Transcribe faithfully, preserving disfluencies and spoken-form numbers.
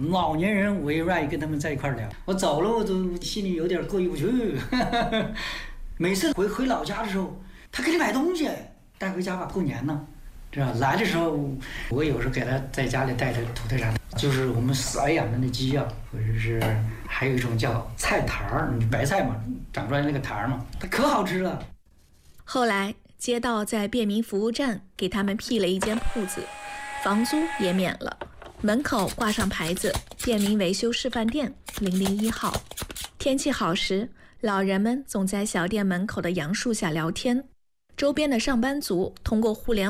老年人我也愿意跟他们在一块聊。我走了，我都心里有点过意不去。每次回回老家的时候，他给你买东西带回家吧，过年呢。是吧？来的时候，我有时候给他在家里带的土特产，就是我们饲养的那鸡啊，或者是还有一种叫菜坛儿，白菜嘛，长出来那个坛儿嘛，它可好吃了。 后来，街道在便民服务站给他们辟了一间铺子，房租也免了，门口挂上牌子“便民维修示范店零零一号”。天气好时，老人们总在小店门口的杨树下聊天。周边的上班族通过互联网